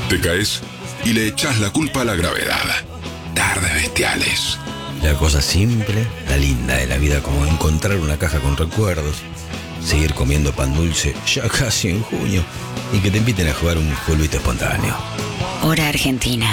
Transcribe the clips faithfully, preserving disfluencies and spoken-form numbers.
Te caes y le echás la culpa a la gravedad. Tardes bestiales. La cosa simple, la linda de la vida, como encontrar una caja con recuerdos, seguir comiendo pan dulce ya casi en junio y que te inviten a jugar un fulbito espontáneo. Hora Argentina.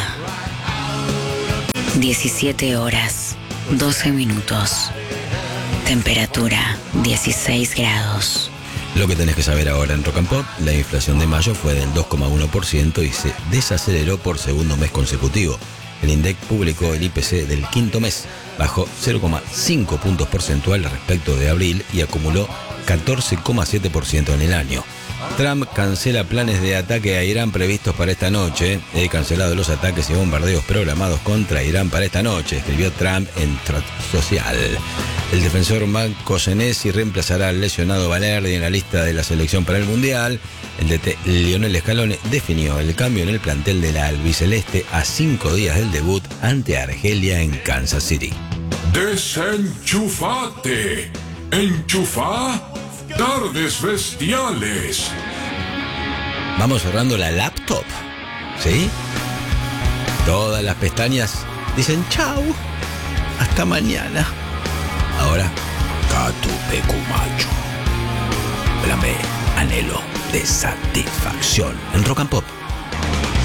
diecisiete horas, doce minutos. Temperatura, dieciséis grados. Lo que tenés que saber ahora en Rock and Pop: la inflación de mayo fue del dos coma uno por ciento y se desaceleró por segundo mes consecutivo. El INDEC publicó el I P C del quinto mes, bajó cero coma cinco puntos porcentuales respecto de abril y acumuló catorce coma siete por ciento en el año. Trump cancela planes de ataque a Irán previstos para esta noche. He cancelado los ataques y bombardeos programados contra Irán para esta noche, escribió Trump en Truth Social. El defensor Marco Senesi reemplazará al lesionado Valerdi en la lista de la selección para el Mundial. El D T Lionel Scaloni definió el cambio en el plantel de la albiceleste a cinco días del debut ante Argelia en Kansas City. ¡Desenchufate! ¡Enchufá! ¡Tardes bestiales! Vamos cerrando la laptop, ¿sí? Todas las pestañas dicen chau, hasta mañana. Ahora, Catu Pecumacho. Plan B, anhelo de satisfacción en Rock and Pop.